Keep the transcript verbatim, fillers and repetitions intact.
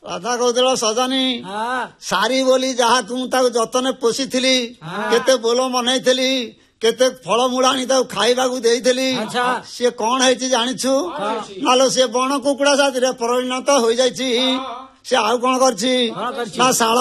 ରାଧା କହୁଥିଲା ସଜାନୀ ହଁ ସାରି ବୋଲି ଯାହା ତୁ ତାକୁ ଯତନେ ପୋଷିଥିଲି କେତେ ବୋଲ ମନେଇଥିଲି କେତେ ଫଳମୂଳ ଆଣି ତାକୁ ଖାଇବାକୁ ଦେଇଥିଲି ଆଚ୍ଛା। ସିଏ କଣ ହେଇଛି ଜାଣିଛୁ ନହେଲେ ସିଏ ବଣ କୁକୁଡା ସାଥିରେ ପରିଣତ ହୋଇଯାଇଛି। ସେ ଆଉ କଣ କରିଛି କଣ କରିଛି? ନା ଶାଳ